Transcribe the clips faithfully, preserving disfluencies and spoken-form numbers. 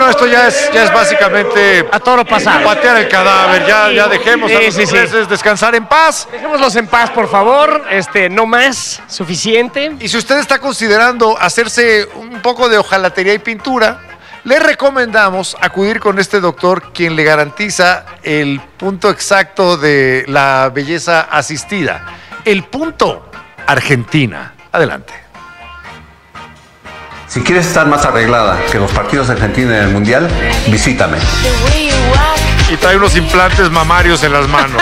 no, esto ya es, ya es básicamente a toro pasado. Patear el cadáver, ya, ya dejemos sí, a los sí, ingleses sí. descansar en paz. Dejémoslos en paz, por favor, este, no más, suficiente. Y si usted está considerando hacerse un poco de hojalatería y pintura, le recomendamos acudir con este doctor, quien le garantiza el punto exacto de la belleza asistida. El punto Argentina. Adelante. Si quieres estar más arreglada que los partidos de Argentina en el Mundial, visítame. Y trae unos implantes mamarios en las manos.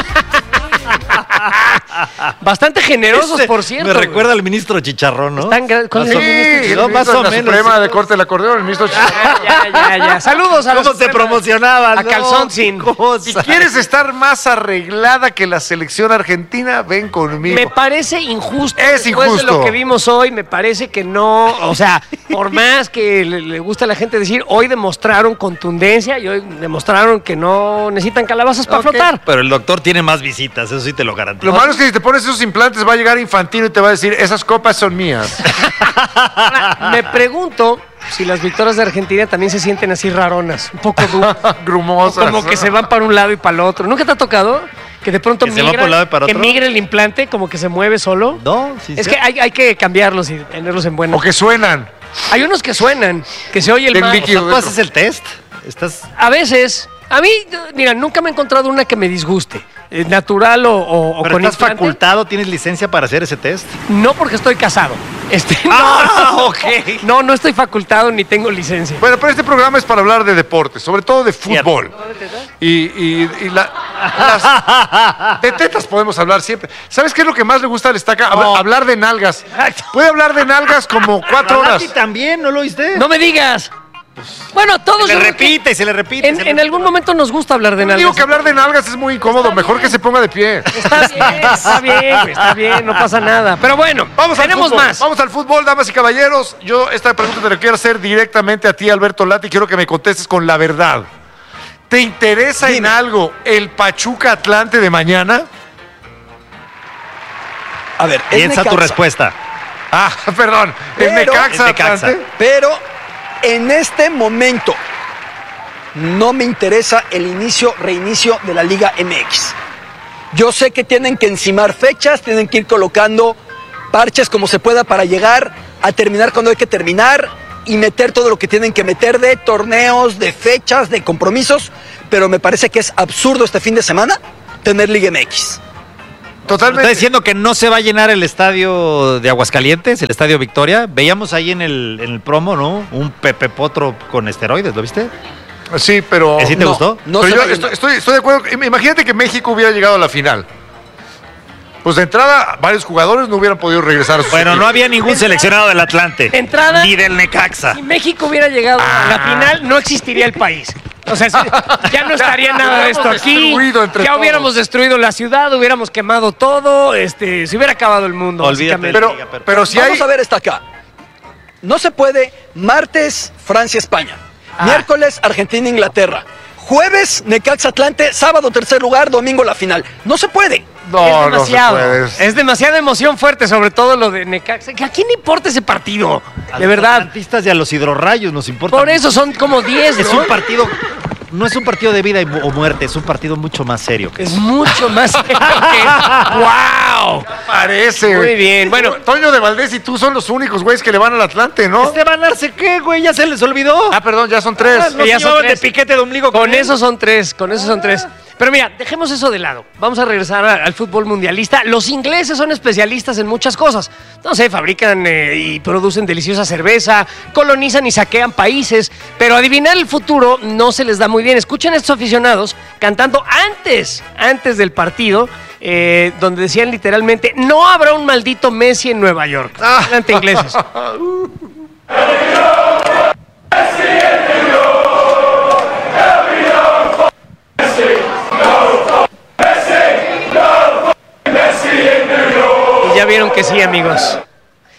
Bastante generosos, Ese por cierto. Me recuerda al ministro Chicharrón, ¿no? Están gra- ¿Cuál Sí, es el ministro? el No, ministro más de o la menos, Suprema sí. de Corte del Acordeón, el ministro Chicharrón. Ya, ya, ya. Saludos a los ¿Cómo se promocionaban? A calzón sin. Si quieres estar más arreglada que la selección argentina, ven conmigo. Me parece injusto. Es Después injusto. de lo que vimos hoy, me parece que no. O sea, por más que le, le gusta a la gente decir, hoy demostraron contundencia y hoy demostraron que no necesitan calabazas para Ok, flotar. Pero el doctor tiene más visitas, eso sí te lo garantizo. Lo malo es que si te pones esos implantes va a llegar Infantino y te va a decir, esas copas son mías. Ahora, me pregunto si las victorias de Argentina también se sienten así raronas, un poco du- Grumosas. como que se van para un lado y para el otro. ¿Nunca te ha tocado que de pronto ¿Que se va migra, por un lado y para que otro? migre el implante, como que se mueve solo? No, sí, Es sí. que hay, hay que cambiarlos y tenerlos en buena. O que suenan. Hay unos que suenan, que se oye el Del mar. líquido. ¿Tú haces el test? Estás... A veces, a mí, mira, nunca me he encontrado una que me disguste. eh, Natural o, o, o ¿Pero con estás implante. facultado? ¿Tienes licencia para hacer ese test? No, porque estoy casado. Este, no, Ah, no, ok. no, no estoy facultado ni tengo licencia. Bueno, pero este programa es para hablar de deportes, sobre todo de fútbol. Y, y, y la, las, de tetas podemos hablar siempre. ¿Sabes qué es lo que más le gusta al Estaca? Habla- No. Hablar de nalgas. Exacto. Puede hablar de nalgas como cuatro horas. Lati también, ¿no lo oíste? No me digas. Bueno, todos Se le yo creo que repite y se le repite. En, se le en repite. algún momento nos gusta hablar de Yo nalgas. digo que hablar de nalgas es muy incómodo. Mejor que se ponga de pie. Está bien, está bien, güey, está bien, no pasa nada. Pero bueno, Vamos al tenemos fútbol. más. Vamos al fútbol, damas y caballeros. Yo esta pregunta te la quiero hacer directamente a ti, Alberto Lati. Quiero que me contestes con la verdad. ¿Te interesa en algo el Pachuca Atlante de mañana? A ver, es Piensa tu Necaxa, respuesta. Ah, perdón. ¿El Pero- Necaxa el Necaxa. Atlante? Pero en este momento no me interesa el inicio, reinicio de la Liga M X. Yo sé que tienen que encimar fechas, tienen que ir colocando parches como se pueda para llegar a terminar cuando hay que terminar y meter todo lo que tienen que meter de torneos, de fechas, de compromisos, pero me parece que es absurdo este fin de semana tener Liga M X. Totalmente. ¿Está diciendo que no se va a llenar el estadio de Aguascalientes, el estadio Victoria? Veíamos ahí en el, en el promo, ¿no? Un Pepe Potro con esteroides, ¿lo viste? Sí, pero... ¿Sí te No, gustó? no pero se yo va a llenar. estoy, estoy, estoy de acuerdo. Imagínate que México hubiera llegado a la final. Pues de entrada, varios jugadores no hubieran podido regresar a sus Bueno, no equipos. había ningún seleccionado del Atlante. Entrada- Ni del Necaxa. Si México hubiera llegado a la final, no existiría el país. O sea, si- ya no estaría nada de esto Hubiéramos aquí. destruido entre Ya todos. hubiéramos destruido la ciudad, hubiéramos quemado todo, este, se hubiera acabado el mundo. Olvídate. básicamente. Pero, Liga, pero- pero si Vamos hay... a ver esta acá. No se puede martes Francia-España, Ah. miércoles Argentina-Inglaterra, jueves Necaxa Atlante, sábado tercer lugar, domingo la final. No se puede. No, es no se demasiado. puede. Es demasiada emoción fuerte, sobre todo lo de Necaxa. ¿A quién le importa ese partido? A De los verdad. atlantistas y a los hidrorrayos nos importa. Por eso son como diez, Es ¿no? un partido, no es un partido de vida y mu- o muerte, es un partido mucho más serio. Es mucho más serio que... ¡Wow! Parece. Muy güey. bien, bueno. Toño de Valdés y tú son los únicos güeyes que le van al Atlante, ¿no? ¿Esteban Arce qué, güey? ¿Ya se les olvidó? Ah, perdón, ya son tres. Ah, no. Que ya se son llevaban tres. de piquete de ombligo con Con él. eso son tres, con eso son tres. Pero mira, dejemos eso de lado. Vamos a regresar a- al fútbol mundialista. Los ingleses son especialistas en muchas cosas. No sé, fabrican eh, y producen deliciosa cerveza, colonizan y saquean países, pero adivinar el futuro no se les da muy bien. Escuchen a estos aficionados cantando antes, antes del partido, eh, donde decían literalmente, no habrá un maldito Messi en Nueva York. Adelante, ingleses. Y ya vieron que sí, amigos.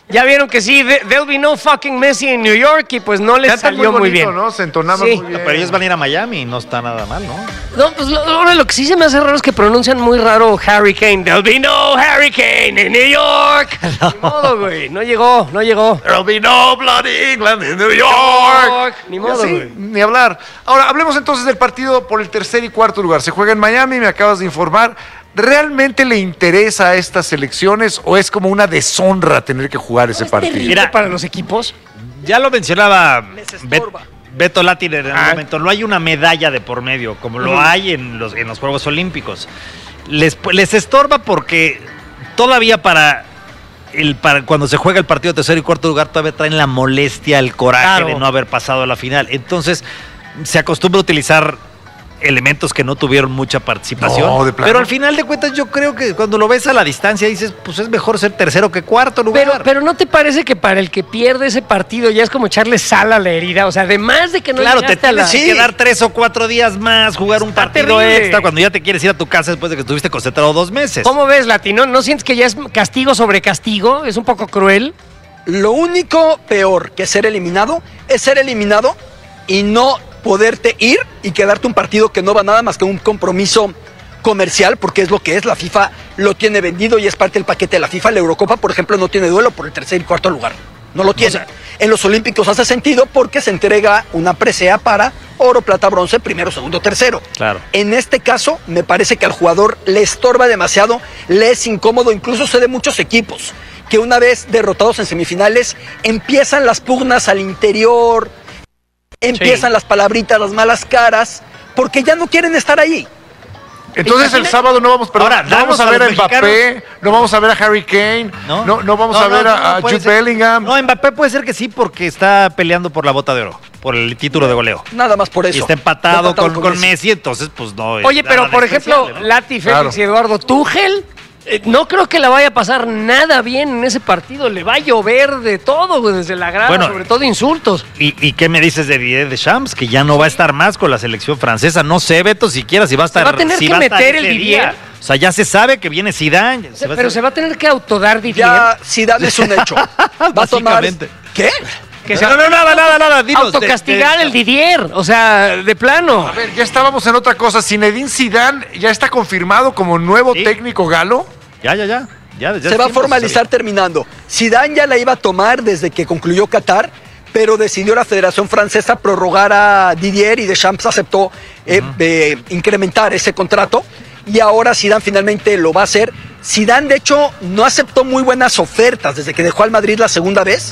Ya vieron que sí, there'll be no fucking Messi en New York y pues no les Cantan salió muy, bonito, bien. ¿no? Se entonaban Sí. muy bien. Pero ellos van a ir a Miami y no está nada mal, ¿no? No, pues lo, ahora lo que sí se me hace raro es que pronuncian muy raro Hurricane. There'll be no hurricane in New York. No. Ni modo, güey. No llegó, no llegó. There'll be no bloody England in New York. Ni modo, Sí, güey. ni hablar. Ahora, hablemos entonces del partido por el tercer y cuarto lugar. Se juega en Miami, me acabas de informar. ¿Realmente le interesa a estas selecciones o es como una deshonra tener que jugar ese partido? Terrible Mira. para los equipos. Ya lo mencionaba Les Bet- estorba. Beto Lati en algún Ah. momento. No hay una medalla de por medio, como lo Ujú. hay en los, en los Juegos Olímpicos. Les, les estorba porque todavía para, el, para cuando se juega el partido de tercer y cuarto lugar todavía traen la molestia, el coraje Claro. de no haber pasado a la final. Entonces se acostumbra a utilizar elementos que no tuvieron mucha participación. No, de plano. Pero al final de cuentas yo creo que cuando lo ves a la distancia dices, pues es mejor ser tercero que cuarto lugar. Pero, pero ¿no te parece que para el que pierde ese partido ya es como echarle sal a la herida? O sea, además de que no Claro, te llegaste a la... tienes que quedar tres o cuatro días más, jugar un Está partido terrible. extra cuando ya te quieres ir a tu casa después de que estuviste concentrado dos meses. ¿Cómo ves, Latino? ¿No sientes que ya es castigo sobre castigo? ¿Es un poco cruel? Lo único peor que ser eliminado es ser eliminado y no poderte ir y quedarte un partido que no va nada más que un compromiso comercial, porque es lo que es, la FIFA lo tiene vendido y es parte del paquete de la FIFA. La Eurocopa, por ejemplo, no tiene duelo por el tercer y cuarto lugar. No lo tiene. O sea, en los Olímpicos hace sentido porque se entrega una presea para oro, plata, bronce, primero, segundo, tercero. Claro. En este caso, me parece que al jugador le estorba demasiado, le es incómodo, incluso sé de muchos equipos que una vez derrotados en semifinales empiezan las pugnas al interior, empiezan Sí. las palabritas, las malas caras, porque ya no quieren estar ahí. Entonces el sábado no vamos, perdón, Ahora, no vamos danos a a ver a los Mbappé, no vamos a ver a Harry Kane, no, no, vamos a ver a, a puede Jude ser. Bellingham. No, Mbappé puede ser que sí porque está peleando por la bota de oro, por el título de goleo. Nada más por eso. Y está empatado, Está con, con Messi, entonces pues no. es Oye, pero nada por ejemplo, despreciable, ¿no? Lati, Félix Claro. y Eduardo, Tuchel, eh, no creo que la vaya a pasar nada bien en ese partido. Le va a llover de todo, güey, desde la grada, Bueno, sobre todo insultos. ¿Y, ¿Y qué me dices de Didier Deschamps? Que ya no va a estar más con la selección francesa. No sé, Beto, siquiera si va a estar. va a tener si que va a estar meter el ese Didier. día. O sea, ya se sabe que viene Zidane. se va a Pero hacer- se va a tener que autodar Didier. Ya Zidane es un hecho. Va a tomar. Básicamente. ¿Qué? Que se No, no, nada, nada, nada. dinos, autocastigar de- de- el Didier. O sea, de plano. A ver, ya estábamos en otra cosa. Zinedine Zidane ya está confirmado como nuevo Sí. técnico galo. Ya, ya, ya. ya, ya Se va a tiempo formalizar terminando. Zidane ya la iba a tomar desde que concluyó Qatar, pero decidió la Federación Francesa prorrogar a Didier y Deschamps aceptó eh, eh, incrementar ese contrato y ahora Zidane finalmente lo va a hacer. Zidane de hecho no aceptó muy buenas ofertas desde que dejó al Madrid la segunda vez,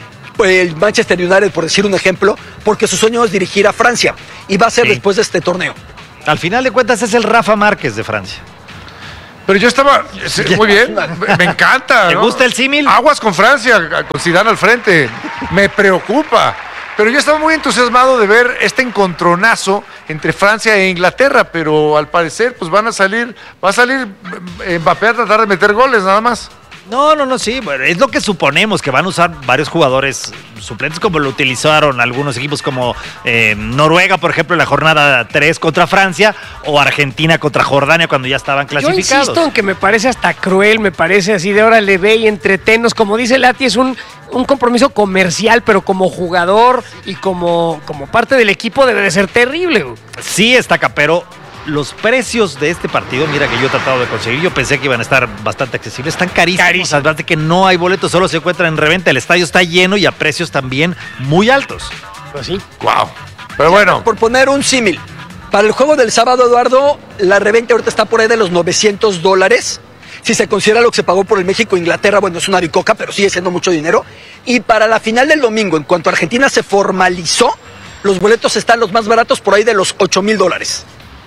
el Manchester United por decir un ejemplo, porque su sueño es dirigir a Francia y va a ser Sí. después de este torneo. Al final de cuentas es el Rafa Márquez de Francia. Pero yo estaba, sí, muy bien, me, me encanta. ¿Te ¿no? gusta el símil? Aguas con Francia, con Zidane al frente. Me preocupa. Pero yo estaba muy entusiasmado de ver este encontronazo entre Francia e Inglaterra, pero al parecer pues van a salir, va a salir eh, Mbappé a tratar de meter goles nada más. No, no, no, sí. Bueno, es lo que suponemos, que van a usar varios jugadores suplentes como lo utilizaron algunos equipos como eh, Noruega, por ejemplo, en la jornada tres contra Francia o Argentina contra Jordania cuando ya estaban Yo clasificados. insisto en que me parece hasta cruel, me parece así de órale, ve y entretenos. Como dice Lati, es un, un compromiso comercial, pero como jugador y como, como parte del equipo debe de ser terrible, güey. Sí, estaca, pero los precios de este partido, mira que yo he tratado de conseguir, yo pensé que iban a estar bastante accesibles, están carísimos, Carísimo. además de que no hay boletos, solo se encuentran en reventa, el estadio está lleno y a precios también muy altos. Pues sí. Wow. Pero bueno, Por poner un símil, para el juego del sábado, Eduardo, la reventa ahorita está por ahí de los novecientos dólares. Si se considera lo que se pagó por el México-Inglaterra, bueno, es una bicoca, pero sigue siendo mucho dinero. Y para la final del domingo, en cuanto Argentina se formalizó, los boletos están los más baratos por ahí de los ocho mil dólares.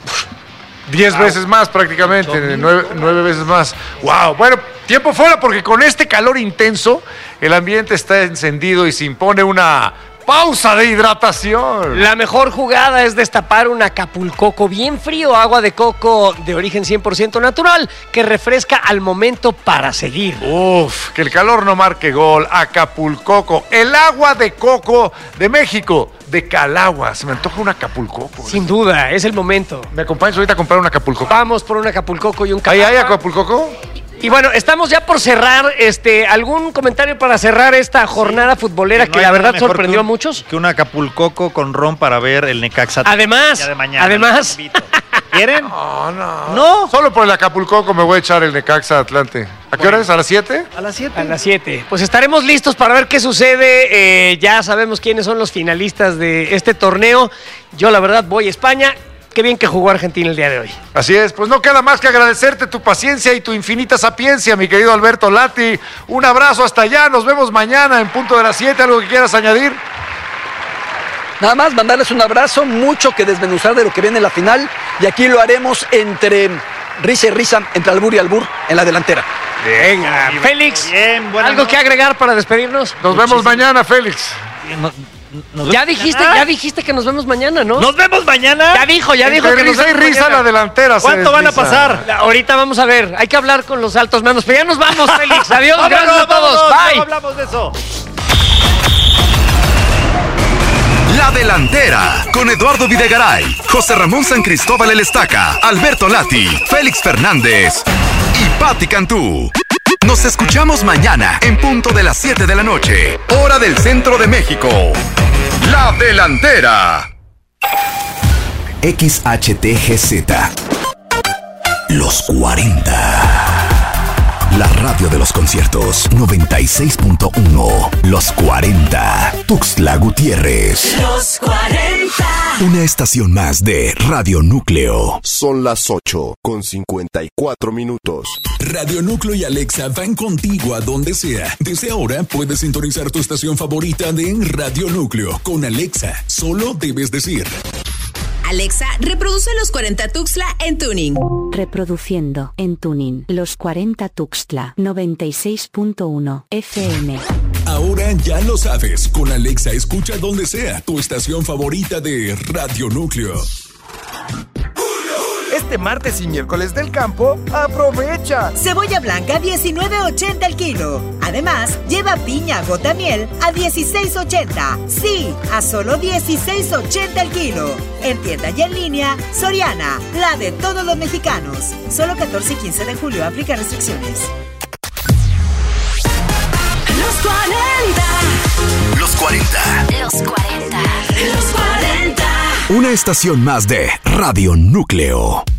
diez veces más prácticamente, nueve, nueve veces más. Wow. Bueno, tiempo fuera porque con este calor intenso el ambiente está encendido y se impone una pausa de hidratación. La mejor jugada es destapar un Acapulcoco bien frío, agua de coco de origen cien por ciento natural, que refresca al momento para seguir. Uf, que el calor no marque gol. Acapulcoco, el agua de coco de México, de Calagua. Se me antoja un Acapulcoco. Sin duda, es el momento. ¿Me acompañas ahorita a comprar un Acapulcoco? Vamos por un Acapulcoco y un ¿Ahí hay Calagua. Acapulcoco? Y bueno, estamos ya por cerrar. Este, ¿algún comentario para cerrar esta jornada futbolera no que hay la nada verdad mejor sorprendió que a un- muchos? Que un Acapulcoco con ron para ver el Necaxa. Además, ya de mañana. además. Los invito. ¿Quieren? No, no. No. Solo por el Acapulcoco me voy a echar el Necaxa Atlante. ¿A qué hora es? ¿A las siete? A las siete. A las siete. Pues estaremos listos para ver qué sucede. Eh, ya sabemos quiénes son los finalistas de este torneo. Yo, la verdad, voy a España. Qué bien que jugó Argentina el día de hoy. Así es, pues no queda más que agradecerte tu paciencia y tu infinita sapiencia, mi querido Alberto Lati. Un abrazo hasta allá, nos vemos mañana en punto de las siete. ¿Algo que quieras añadir? Nada más mandarles un abrazo, mucho que desmenuzar de lo que viene en la final. Y aquí lo haremos entre risa y risa, entre albur y albur, en la delantera. Venga, Félix, Bien, buenas ¿algo noches. que agregar para despedirnos? Nos vemos mañana, Félix. No- nos Ya vemos dijiste, mañana. ya dijiste que nos vemos mañana, ¿no? ¿Nos vemos mañana? Ya dijo, ya dijo Entre que nos risa y vemos risa mañana. la delantera. se ¿Cuánto van a desliza. pasar? La- Ahorita vamos a ver, hay que hablar con los altos mandos, pero ya nos vamos, Félix. Adiós, Vámonos, gracias a todos. vámonos, Bye. luego hablamos de eso. La Delantera, con Eduardo Videgaray, José Ramón San Cristóbal El Estaca, Alberto Lati, Félix Fernández y Pati Cantú. Nos escuchamos mañana en punto de las siete de la noche, hora del centro de México. La Delantera. X H T G Z. Los cuarenta. La radio de los conciertos. noventa y seis punto uno. Los cuarenta. Tuxtla Gutiérrez. Los cuarenta. Una estación más de Radio Núcleo. Son las ocho con cincuenta y cuatro minutos. Radio Núcleo y Alexa van contigo a donde sea. Desde ahora puedes sintonizar tu estación favorita de Radio Núcleo con Alexa. Solo debes decir: Alexa, reproduce los cuarenta Tuxtla en tuning. Reproduciendo en tuning Los cuarenta Tuxtla noventa y seis punto uno F M. Ahora ya lo sabes. Con Alexa escucha donde sea tu estación favorita de Radio Núcleo. Este martes y miércoles del campo, aprovecha. Cebolla blanca diecinueve ochenta el kilo. Además, lleva piña gota miel a dieciséis ochenta. Sí, a solo dieciséis ochenta el kilo. En tienda y en línea, Soriana, la de todos los mexicanos. Solo catorce y quince de julio, aplica restricciones. Los cuarenta. Los cuarenta. Los cuarenta. Los cuarenta. Una estación más de Radio Núcleo.